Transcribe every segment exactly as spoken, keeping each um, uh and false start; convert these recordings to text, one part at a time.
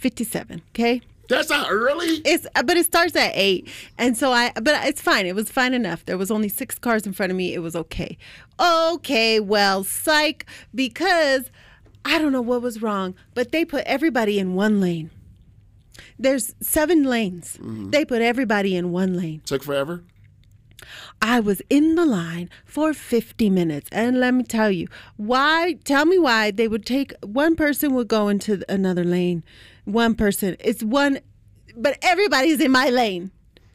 fifty-seven, okay? That's not early. It's but it starts at eight, and so I. But it's fine. It was fine enough. There was only six cars in front of me. It was okay. Okay, well, psych, because I don't know what was wrong, but they put everybody in one lane. There's seven lanes. Mm-hmm. They put everybody in one lane. Took forever. I was in the line for fifty minutes, and let me tell you why. Tell me why they would take one person would go into another lane. One person, it's one, but everybody's in my lane.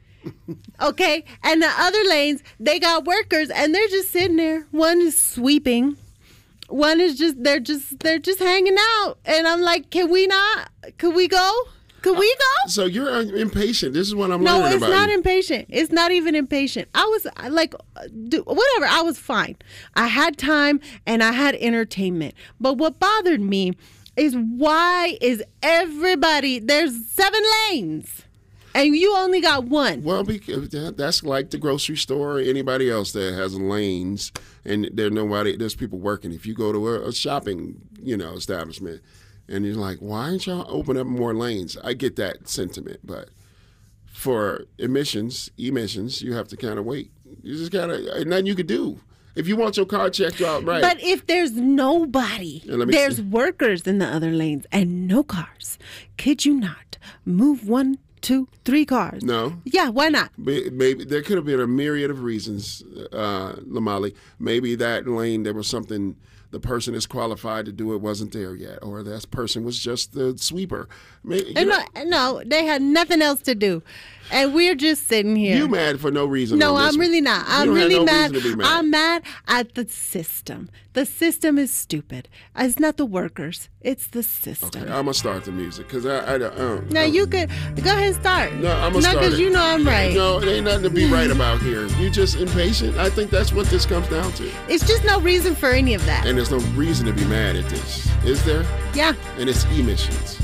Okay, and the other lanes, they got workers, and they're just sitting there. One is sweeping, one is just they're just they're just hanging out, and I'm like, can we not? Could we go? Could we go? So you're impatient. This is what I'm no, learning about. No, it's not you. impatient. It's not even impatient. I was like, do, whatever. I was fine. I had time and I had entertainment. But what bothered me is why is everybody, there's seven lanes and you only got one. Well, because that's like the grocery store or anybody else that has lanes and there's nobody, there's people working. If you go to a, a shopping, you know, establishment, and you're like, why aren't y'all open up more lanes? I get that sentiment, but for emissions, emissions, you have to kind of wait. You just gotta, nothing you could do. If you want your car checked out, right? But if there's nobody, there's see. workers in the other lanes and no cars. Kid you not? Move one, two, three cars. No. Yeah, why not? Maybe there could have been a myriad of reasons, uh, Lamali. Maybe that lane there was something. The person is qualified to do it wasn't there yet, or that person was just the sweeper. Maybe, no, no, they had nothing else to do, and we're just sitting here. You mad for no reason? No, on this I'm one. really not. I'm you don't really have no mad. reason to be mad. I'm mad at the system. The system is stupid. It's not the workers. It's the system. Okay, I'm gonna start the music because I, I don't. Uh, no, uh, you could go ahead and start. No, I'm gonna no, start. No, because you know I'm right. No, it ain't nothing to be right about here. You just impatient. I think that's what this comes down to. It's just no reason for any of that. And there's no reason to be mad at this, is there? Yeah. And it's emissions.